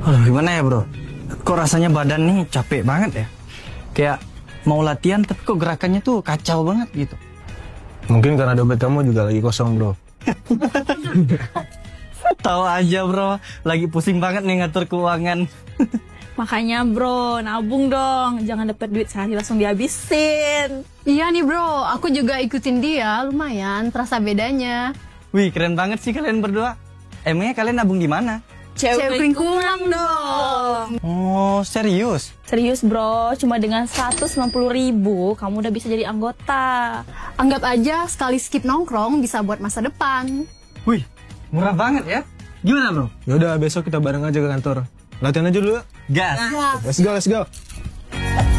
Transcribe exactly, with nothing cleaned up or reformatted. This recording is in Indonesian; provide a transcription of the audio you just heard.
Aduh, gimana ya bro? Kok rasanya badan nih capek banget ya? Kayak mau latihan tapi kok gerakannya tuh kacau banget gitu. Mungkin karena dompet kamu juga lagi kosong bro. Tahu aja bro, lagi pusing banget nih ngatur keuangan. Makanya bro, nabung dong. Jangan dapat duit sehari langsung dihabisin. Iya nih bro, aku juga ikutin dia, lumayan terasa bedanya. Wih, keren banget sih kalian berdua. Emangnya kalian nabung di mana? Cewek lingkungan dong. Oh, serius? Serius bro, cuma dengan seratus sembilan puluh ribu kamu udah bisa jadi anggota. Anggap aja sekali skip nongkrong bisa buat masa depan. Wih, murah banget ya. Gimana bro? Yaudah besok kita bareng aja ke kantor. Latihan aja dulu. Gas. Let's go, let's go.